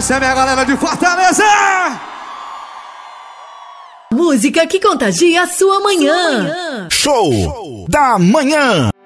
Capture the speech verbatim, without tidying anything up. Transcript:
Essa é a minha galera de Fortaleza. Música que contagia a sua manhã. Show da manhã.